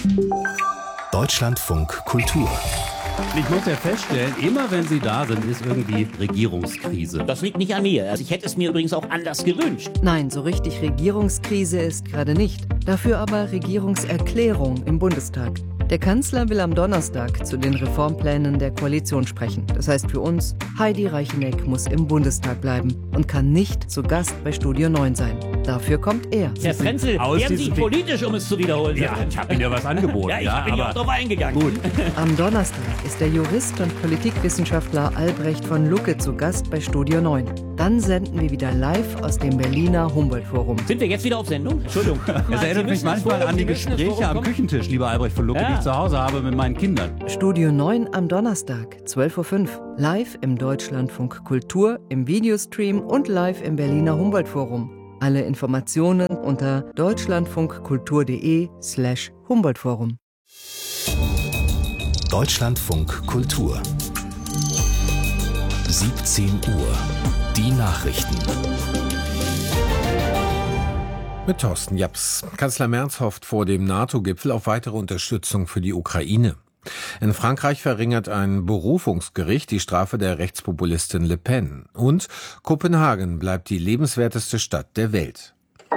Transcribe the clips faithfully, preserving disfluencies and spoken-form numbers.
Deutschlandfunk Kultur. Ich muss ja feststellen, immer wenn Sie da sind, ist irgendwie Regierungskrise. Das liegt nicht an mir. Also ich hätte es mir übrigens auch anders gewünscht. Nein, so richtig Regierungskrise ist gerade nicht. Dafür aber Regierungserklärung im Bundestag. Der Kanzler will am Donnerstag zu den Reformplänen der Koalition sprechen. Das heißt für uns, Heidi Reicheneck muss im Bundestag bleiben und kann nicht zu Gast bei Studio neun sein. Dafür kommt er. Herr Frenzel, werden Sie politisch, um es zu wiederholen. Ja, ich habe Ihnen ja was angeboten. Ja, ich ja, bin ja auch drauf eingegangen. Gut. Am Donnerstag ist der Jurist und Politikwissenschaftler Albrecht von Lucke zu Gast bei Studio neun. Dann senden wir wieder live aus dem Berliner Humboldt-Forum. Sind wir jetzt wieder auf Sendung? Entschuldigung. Das erinnert mich manchmal an die Gespräche am Küchentisch, lieber Albrecht von Lucke, Ja. die ich zu Hause habe mit meinen Kindern. Studio neun am Donnerstag, zwölf Uhr fünf. Live im Deutschlandfunk Kultur, im Videostream und live im Berliner Humboldt-Forum. Alle Informationen unter deutschlandfunkkultur.de slash Humboldt-Forum. Deutschlandfunk Kultur. siebzehn Uhr. Die Nachrichten. Mit Thorsten Japs. Kanzler Merz hofft vor dem NATO-Gipfel auf weitere Unterstützung für die Ukraine. In Frankreich verringert ein Berufungsgericht die Strafe der Rechtspopulistin Le Pen. Und Kopenhagen bleibt die lebenswerteste Stadt der Welt.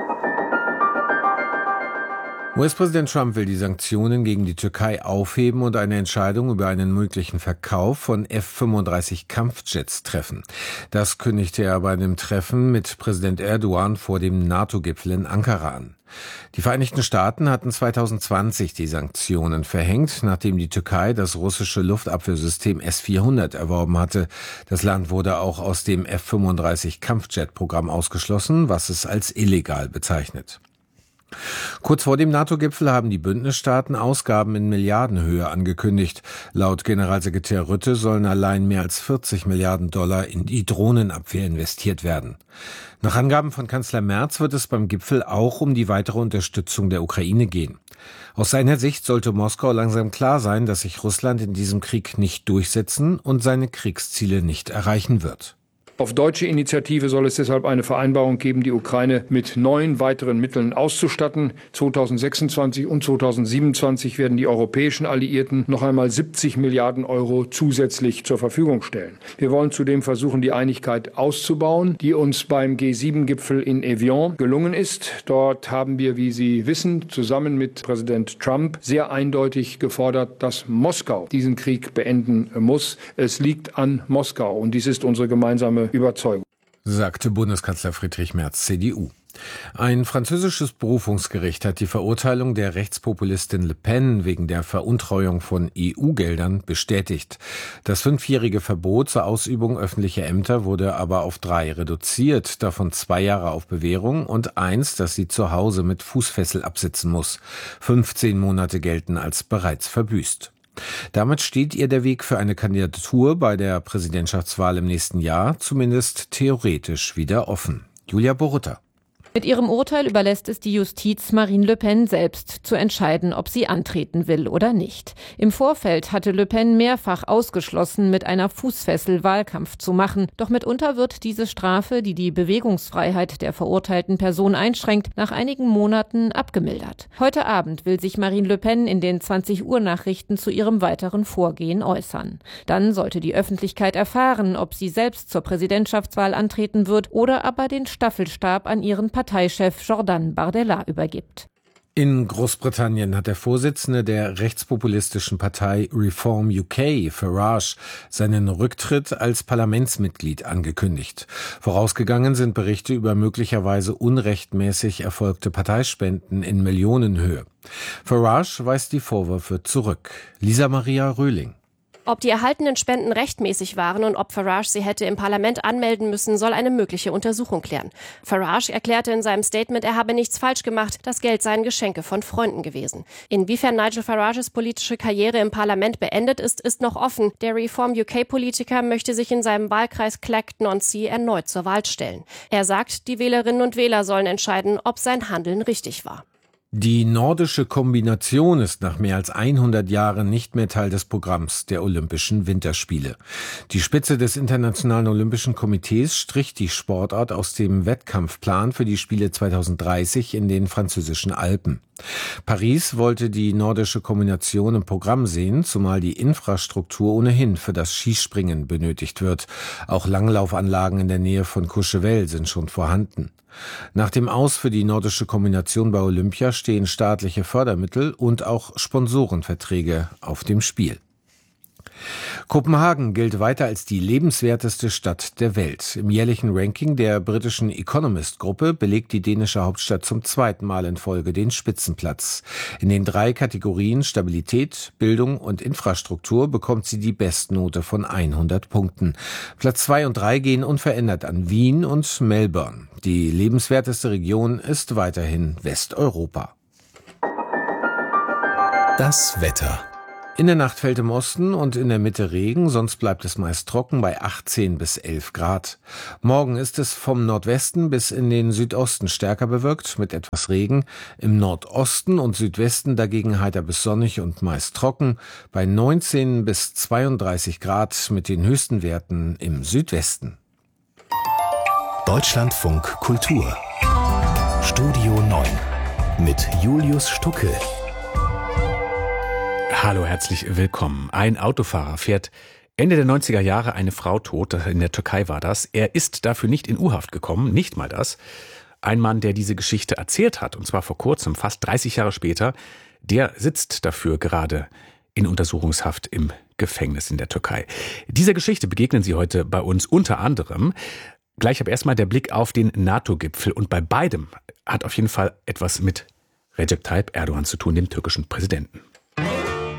U S-Präsident Trump will die Sanktionen gegen die Türkei aufheben und eine Entscheidung über einen möglichen Verkauf von F fünfunddreißig Kampfjets treffen. Das kündigte er bei einem Treffen mit Präsident Erdogan vor dem NATO-Gipfel in Ankara an. Die Vereinigten Staaten hatten zwanzig zwanzig die Sanktionen verhängt, nachdem die Türkei das russische Luftabwehrsystem S vierhundert erworben hatte. Das Land wurde auch aus dem F fünfunddreißig Kampfjet-Programm ausgeschlossen, was es als illegal bezeichnet. Kurz vor dem NATO-Gipfel haben die Bündnisstaaten Ausgaben in Milliardenhöhe angekündigt. Laut Generalsekretär Rutte sollen allein mehr als vierzig Milliarden Dollar in die Drohnenabwehr investiert werden. Nach Angaben von Kanzler Merz wird es beim Gipfel auch um die weitere Unterstützung der Ukraine gehen. Aus seiner Sicht sollte Moskau langsam klar sein, dass sich Russland in diesem Krieg nicht durchsetzen und seine Kriegsziele nicht erreichen wird. Auf deutsche Initiative soll es deshalb eine Vereinbarung geben, die Ukraine mit neun weiteren Mitteln auszustatten. zweitausendsechsundzwanzig und zweitausendsiebenundzwanzig werden die europäischen Alliierten noch einmal siebzig Milliarden Euro zusätzlich zur Verfügung stellen. Wir wollen zudem versuchen, die Einigkeit auszubauen, die uns beim G sieben Gipfel in Evian gelungen ist. Dort haben wir, wie Sie wissen, zusammen mit Präsident Trump sehr eindeutig gefordert, dass Moskau diesen Krieg beenden muss. Es liegt an Moskau und dies ist unsere gemeinsame Überzeugung, sagte Bundeskanzler Friedrich Merz, C D U. Ein französisches Berufungsgericht hat die Verurteilung der Rechtspopulistin Le Pen wegen der Veruntreuung von E U-Geldern bestätigt. Das fünfjährige Verbot zur Ausübung öffentlicher Ämter wurde aber auf drei reduziert, davon zwei Jahre auf Bewährung und eins, dass sie zu Hause mit Fußfessel absitzen muss. fünfzehn Monate gelten als bereits verbüßt. Damit steht ihr der Weg für eine Kandidatur bei der Präsidentschaftswahl im nächsten Jahr zumindest theoretisch wieder offen. Julia Borutta. Mit ihrem Urteil überlässt es die Justiz Marine Le Pen selbst zu entscheiden, ob sie antreten will oder nicht. Im Vorfeld hatte Le Pen mehrfach ausgeschlossen, mit einer Fußfessel Wahlkampf zu machen. Doch mitunter wird diese Strafe, die die Bewegungsfreiheit der verurteilten Person einschränkt, nach einigen Monaten abgemildert. Heute Abend will sich Marine Le Pen in den zwanzig Uhr Nachrichten zu ihrem weiteren Vorgehen äußern. Dann sollte die Öffentlichkeit erfahren, ob sie selbst zur Präsidentschaftswahl antreten wird oder aber den Staffelstab an ihren Parteichef Jordan Bardella übergibt. In Großbritannien hat der Vorsitzende der rechtspopulistischen Partei Reform U K, Farage, seinen Rücktritt als Parlamentsmitglied angekündigt. Vorausgegangen sind Berichte über möglicherweise unrechtmäßig erfolgte Parteispenden in Millionenhöhe. Farage weist die Vorwürfe zurück. Lisa Maria Röhling. Ob die erhaltenen Spenden rechtmäßig waren und ob Farage sie hätte im Parlament anmelden müssen, soll eine mögliche Untersuchung klären. Farage erklärte in seinem Statement, er habe nichts falsch gemacht, das Geld seien Geschenke von Freunden gewesen. Inwiefern Nigel Farages politische Karriere im Parlament beendet ist, ist noch offen. Der Reform U K-Politiker möchte sich in seinem Wahlkreis Clacton-on-Sea erneut zur Wahl stellen. Er sagt, die Wählerinnen und Wähler sollen entscheiden, ob sein Handeln richtig war. Die nordische Kombination ist nach mehr als hundert Jahren nicht mehr Teil des Programms der Olympischen Winterspiele. Die Spitze des Internationalen Olympischen Komitees strich die Sportart aus dem Wettkampfplan für die Spiele zweitausenddreißig in den französischen Alpen. Paris wollte die nordische Kombination im Programm sehen, zumal die Infrastruktur ohnehin für das Skispringen benötigt wird. Auch Langlaufanlagen in der Nähe von Courchevel sind schon vorhanden. Nach dem Aus für die nordische Kombination bei Olympia stehen staatliche Fördermittel und auch Sponsorenverträge auf dem Spiel. Kopenhagen gilt weiter als die lebenswerteste Stadt der Welt. Im jährlichen Ranking der britischen Economist-Gruppe belegt die dänische Hauptstadt zum zweiten Mal in Folge den Spitzenplatz. In den drei Kategorien Stabilität, Bildung und Infrastruktur bekommt sie die Bestnote von hundert Punkten. Platz zwei und drei gehen unverändert an Wien und Melbourne. Die lebenswerteste Region ist weiterhin Westeuropa. Das Wetter. In der Nacht fällt im Osten und in der Mitte Regen, sonst bleibt es meist trocken bei achtzehn bis elf Grad. Morgen ist es vom Nordwesten bis in den Südosten stärker bewölkt mit etwas Regen. Im Nordosten und Südwesten dagegen heiter bis sonnig und meist trocken bei neunzehn bis zweiunddreißig Grad mit den höchsten Werten im Südwesten. Deutschlandfunk Kultur. Studio neun mit Julius Stucke. Hallo, herzlich willkommen. Ein Autofahrer fährt Ende der neunziger Jahre eine Frau tot, in der Türkei war das. Er ist dafür nicht in U-Haft gekommen, nicht mal das. Ein Mann, der diese Geschichte erzählt hat, und zwar vor kurzem, fast dreißig Jahre später, der sitzt dafür gerade in Untersuchungshaft im Gefängnis in der Türkei. Dieser Geschichte begegnen Sie heute bei uns unter anderem. Gleich aber erstmal der Blick auf den NATO-Gipfel, und bei beidem hat auf jeden Fall etwas mit Recep Tayyip Erdogan zu tun, dem türkischen Präsidenten.